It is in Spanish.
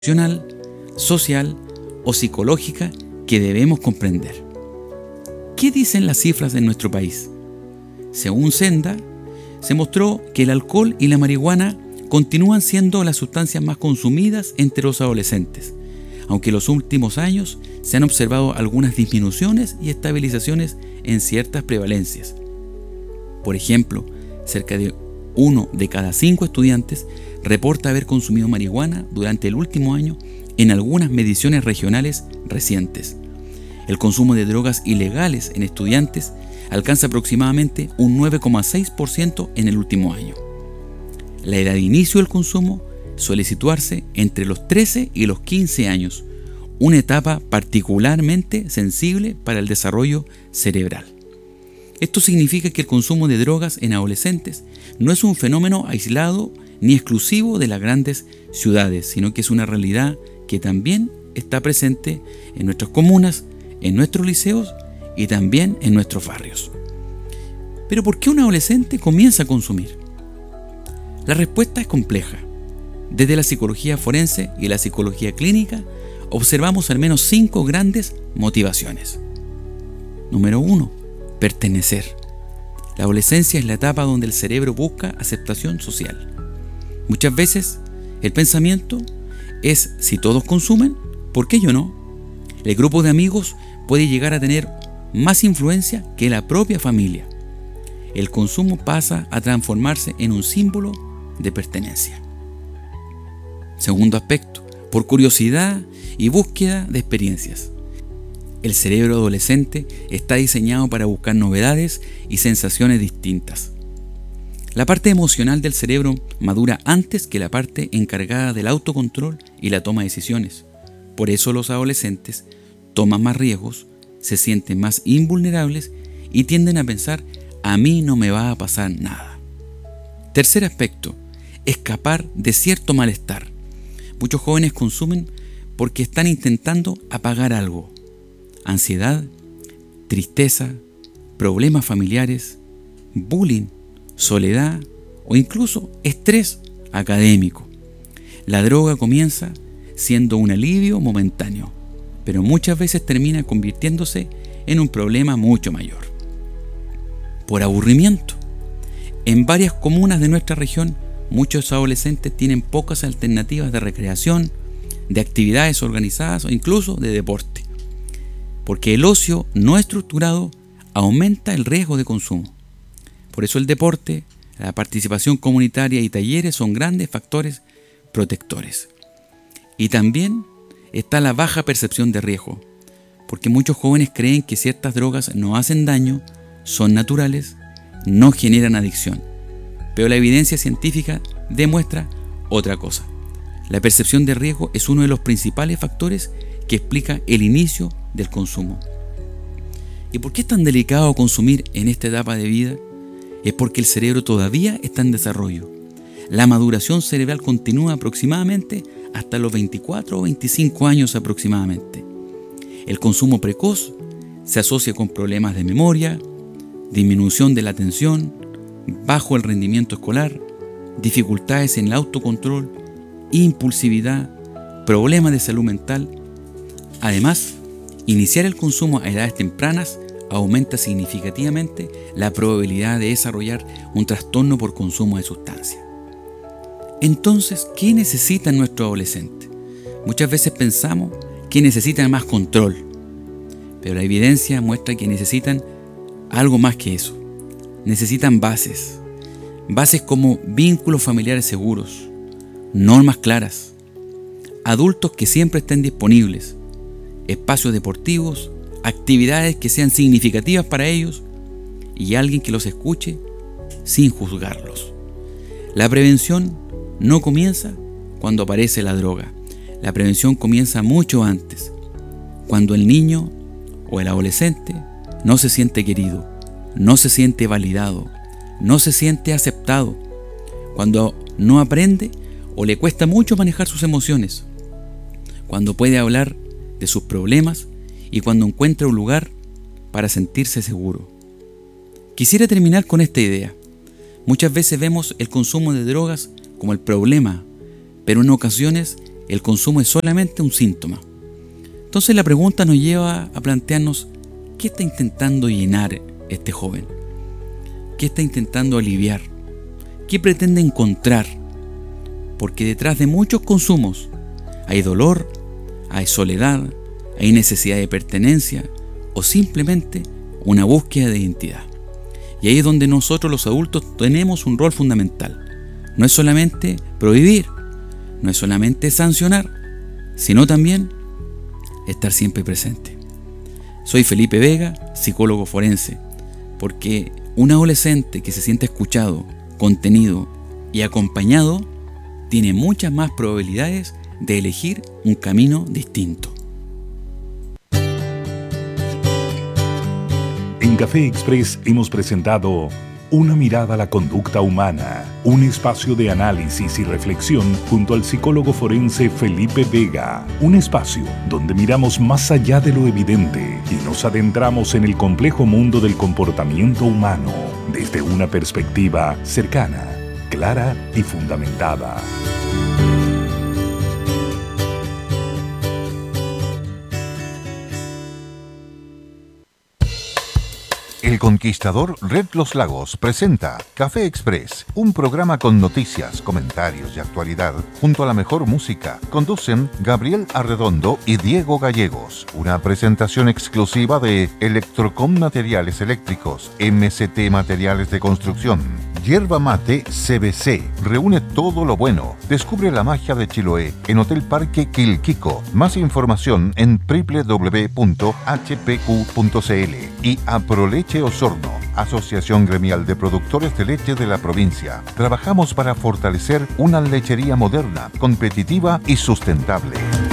emocional, social o psicológica que debemos comprender. ¿Qué dicen las cifras en nuestro país? Según Senda, se mostró que el alcohol y la marihuana continúan siendo las sustancias más consumidas entre los adolescentes, aunque en los últimos años se han observado algunas disminuciones y estabilizaciones en ciertas prevalencias. Por ejemplo, cerca de 1 de cada 5 estudiantes reporta haber consumido marihuana durante el último año en algunas mediciones regionales recientes. El consumo de drogas ilegales en estudiantes alcanza aproximadamente un 9,6% en el último año. La edad de inicio del consumo suele situarse entre los 13 y los 15 años, una etapa particularmente sensible para el desarrollo cerebral. Esto significa que el consumo de drogas en adolescentes no es un fenómeno aislado ni exclusivo de las grandes ciudades, sino que es una realidad que también está presente en nuestras comunas, en nuestros liceos y también en nuestros barrios. Pero ¿por qué un adolescente comienza a consumir? La respuesta es compleja. Desde la psicología forense y la psicología clínica observamos al menos 5 grandes motivaciones. Número 1. Pertenecer. La adolescencia es la etapa donde el cerebro busca aceptación social. Muchas veces el pensamiento es: si todos consumen, ¿por qué yo no? El grupo de amigos puede llegar a tener más influencia que la propia familia. El consumo pasa a transformarse en un símbolo de pertenencia. Segundo aspecto, por curiosidad y búsqueda de experiencias. El cerebro adolescente está diseñado para buscar novedades y sensaciones distintas. La parte emocional del cerebro madura antes que la parte encargada del autocontrol y la toma de decisiones. Por eso los adolescentes toman más riesgos, se sienten más invulnerables y tienden a pensar: a mí no me va a pasar nada. Tercer aspecto, escapar de cierto malestar. Muchos jóvenes consumen porque están intentando apagar algo: ansiedad, tristeza, problemas familiares, bullying, soledad o incluso estrés académico. La droga comienza siendo un alivio momentáneo, pero muchas veces termina convirtiéndose en un problema mucho mayor. Por aburrimiento. En varias comunas de nuestra región, muchos adolescentes tienen pocas alternativas de recreación, de actividades organizadas o incluso de deporte, porque el ocio no estructurado aumenta el riesgo de consumo. Por eso el deporte, la participación comunitaria y talleres son grandes factores protectores. Y también está la baja percepción de riesgo, porque muchos jóvenes creen que ciertas drogas no hacen daño, son naturales, no generan adicción. Pero la evidencia científica demuestra otra cosa. La percepción de riesgo es uno de los principales factores que explica el inicio del consumo. ¿Y por qué es tan delicado consumir en esta etapa de vida? Es porque el cerebro todavía está en desarrollo. La maduración cerebral continúa aproximadamente hasta los 24 o 25 años aproximadamente. El consumo precoz se asocia con problemas de memoria, disminución de la atención, bajo el rendimiento escolar, dificultades en el autocontrol, impulsividad, problemas de salud mental. Además, iniciar el consumo a edades tempranas aumenta significativamente la probabilidad de desarrollar un trastorno por consumo de sustancias. Entonces, ¿qué necesita nuestro adolescente? Muchas veces pensamos que necesitan más control, pero la evidencia muestra que necesitan algo más que eso. Necesitan bases como vínculos familiares seguros, normas claras, adultos que siempre estén disponibles, espacios deportivos, actividades que sean significativas para ellos y alguien que los escuche sin juzgarlos. La prevención no comienza cuando aparece la droga. La prevención comienza mucho antes, cuando el niño o el adolescente no se siente querido, no se siente validado, no se siente aceptado, cuando no aprende o le cuesta mucho manejar sus emociones, cuando puede hablar de sus problemas y cuando encuentra un lugar para sentirse seguro. Quisiera terminar con esta idea. Muchas veces vemos el consumo de drogas como el problema, pero en ocasiones el consumo es solamente un síntoma. Entonces la pregunta nos lleva a plantearnos ¿qué está intentando llenar este joven? ¿Qué está intentando aliviar? ¿Qué pretende encontrar? Porque detrás de muchos consumos hay dolor, hay soledad, hay necesidad de pertenencia o simplemente una búsqueda de identidad. Y ahí es donde nosotros los adultos tenemos un rol fundamental. No es solamente prohibir, no es solamente sancionar, sino también estar siempre presente. Soy Felipe Vega, psicólogo forense, porque un adolescente que se siente escuchado, contenido y acompañado tiene muchas más probabilidades de elegir un camino distinto. En Café Express hemos presentado Una mirada a la conducta humana, un espacio de análisis y reflexión junto al psicólogo forense Felipe Vega, un espacio donde miramos más allá de lo evidente y nos adentramos en el complejo mundo del comportamiento humano desde una perspectiva cercana, clara y fundamentada. El Conquistador Red Los Lagos presenta Café Express, un programa con noticias, comentarios y actualidad junto a la mejor música. Conducen Gabriel Arredondo y Diego Gallegos. Una presentación exclusiva de Electrocom Materiales Eléctricos, MCT Materiales de Construcción, Yerba Mate CBC. Reúne todo lo bueno. Descubre la magia de Chiloé en Hotel Parque Quilquico. Más información en www.hpq.cl. Y Aproleche Osorno, Asociación Gremial de Productores de Leche de la provincia. Trabajamos para fortalecer una lechería moderna, competitiva y sustentable.